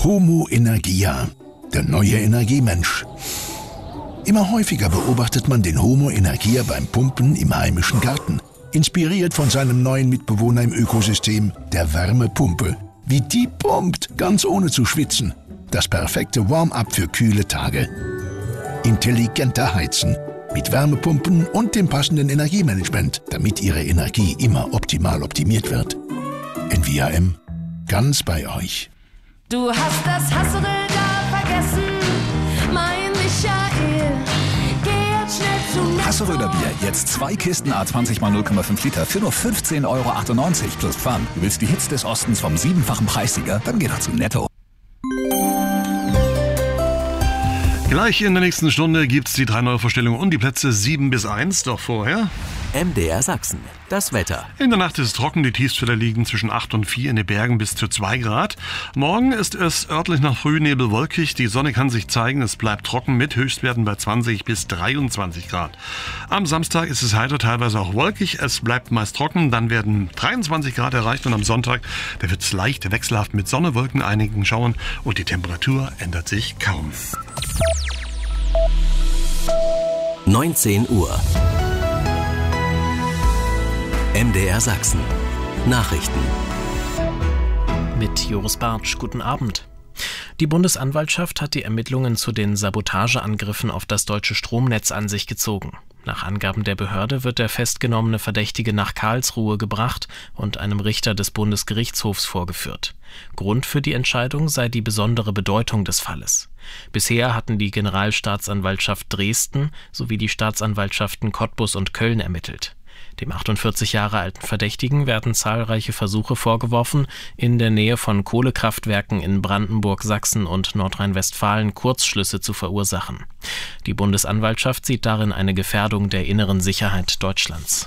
Homo Energia, der neue Energiemensch. Immer häufiger beobachtet man den Homo Energia beim Pumpen im heimischen Garten. Inspiriert von seinem neuen Mitbewohner im Ökosystem, der Wärmepumpe. Wie die pumpt, ganz ohne zu schwitzen. Das perfekte Warm-up für kühle Tage. Intelligenter Heizen. Mit Wärmepumpen und dem passenden Energiemanagement, damit Ihre Energie immer optimal optimiert wird. NVAM, ganz bei euch. Du hast das Hasseröder vergessen, mein Michael. Geh jetzt schnell zu Netto. Hasseröder Bier, jetzt 2 Kisten A20 x 0,5 Liter für nur 15,98 € plus Pfand. Du willst die Hits des Ostens vom 7-fachen Preissieger? Dann geh doch zu Netto. Gleich in der nächsten Stunde gibt's die 3 Neuvorstellungen und die Plätze 7 bis 1. Doch vorher MDR Sachsen, das Wetter. In der Nacht ist es trocken, die Tiefstwerte liegen zwischen 8 und 4, in den Bergen bis zu 2 Grad. Morgen ist es örtlich nach Frühnebel wolkig, die Sonne kann sich zeigen, es bleibt trocken mit Höchstwerten bei 20 bis 23 Grad. Am Samstag ist es heiter, teilweise auch wolkig, es bleibt meist trocken, dann werden 23 Grad erreicht und am Sonntag, da wird es leicht wechselhaft mit Sonne, Wolken, einigen Schauern und die Temperatur ändert sich kaum. 19 Uhr. MDR Sachsen. Nachrichten. Mit Joris Bartsch, guten Abend. Die Bundesanwaltschaft hat die Ermittlungen zu den Sabotageangriffen auf das deutsche Stromnetz an sich gezogen. Nach Angaben der Behörde wird der festgenommene Verdächtige nach Karlsruhe gebracht und einem Richter des Bundesgerichtshofs vorgeführt. Grund für die Entscheidung sei die besondere Bedeutung des Falles. Bisher hatten die Generalstaatsanwaltschaft Dresden sowie die Staatsanwaltschaften Cottbus und Köln ermittelt. Dem 48 Jahre alten Verdächtigen werden zahlreiche Versuche vorgeworfen, in der Nähe von Kohlekraftwerken in Brandenburg, Sachsen und Nordrhein-Westfalen Kurzschlüsse zu verursachen. Die Bundesanwaltschaft sieht darin eine Gefährdung der inneren Sicherheit Deutschlands.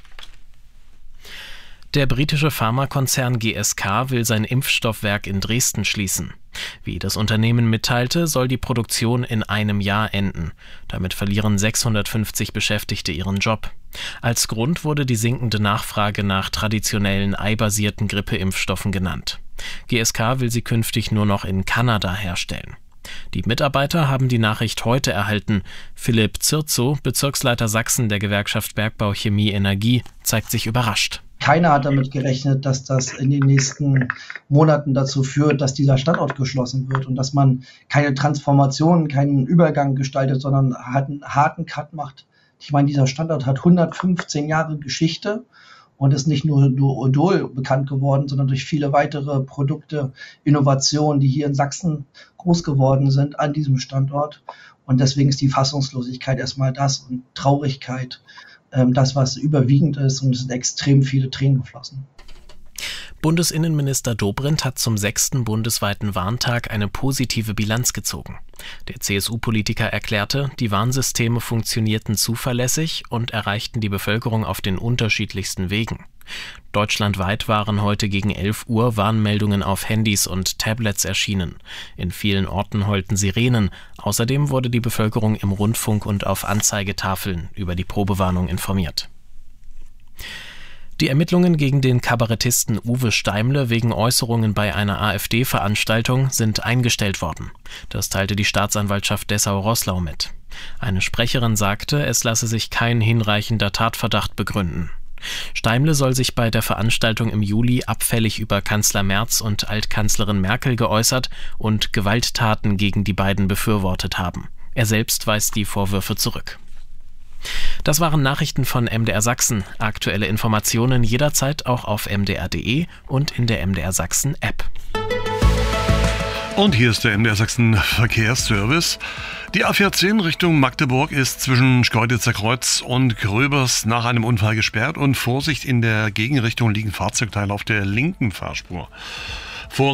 Der britische Pharmakonzern GSK will sein Impfstoffwerk in Dresden schließen. Wie das Unternehmen mitteilte, soll die Produktion in einem Jahr enden. Damit verlieren 650 Beschäftigte ihren Job. Als Grund wurde die sinkende Nachfrage nach traditionellen eibasierten Grippeimpfstoffen genannt. GSK will sie künftig nur noch in Kanada herstellen. Die Mitarbeiter haben die Nachricht heute erhalten. Philipp Zirzow, Bezirksleiter Sachsen der Gewerkschaft Bergbau Chemie Energie, zeigt sich überrascht. Keiner hat damit gerechnet, dass das in den nächsten Monaten dazu führt, dass dieser Standort geschlossen wird und dass man keine Transformation, keinen Übergang gestaltet, sondern einen harten Cut macht. Ich meine, dieser Standort hat 115 Jahre Geschichte und ist nicht nur durch Odol bekannt geworden, sondern durch viele weitere Produkte, Innovationen, die hier in Sachsen groß geworden sind an diesem Standort. Und deswegen ist die Fassungslosigkeit erstmal das und Traurigkeit das, was überwiegend ist, und es sind extrem viele Tränen geflossen. Bundesinnenminister Dobrindt hat zum 6. bundesweiten Warntag eine positive Bilanz gezogen. Der CSU-Politiker erklärte, die Warnsysteme funktionierten zuverlässig und erreichten die Bevölkerung auf den unterschiedlichsten Wegen. Deutschlandweit waren heute gegen 11 Uhr Warnmeldungen auf Handys und Tablets erschienen. In vielen Orten heulten Sirenen. Außerdem wurde die Bevölkerung im Rundfunk und auf Anzeigetafeln über die Probewarnung informiert. Die Ermittlungen gegen den Kabarettisten Uwe Steimle wegen Äußerungen bei einer AfD-Veranstaltung sind eingestellt worden. Das teilte die Staatsanwaltschaft Dessau-Roßlau mit. Eine Sprecherin sagte, es lasse sich kein hinreichender Tatverdacht begründen. Steimle soll sich bei der Veranstaltung im Juli abfällig über Kanzler Merz und Altkanzlerin Merkel geäußert und Gewalttaten gegen die beiden befürwortet haben. Er selbst weist die Vorwürfe zurück. Das waren Nachrichten von MDR Sachsen. Aktuelle Informationen jederzeit auch auf mdr.de und in der MDR Sachsen App. Und hier ist der MDR Sachsen Verkehrsservice. Die A14 Richtung Magdeburg ist zwischen Schkeuditzer Kreuz und Gröbers nach einem Unfall gesperrt und Vorsicht, in der Gegenrichtung liegen Fahrzeugteile auf der linken Fahrspur.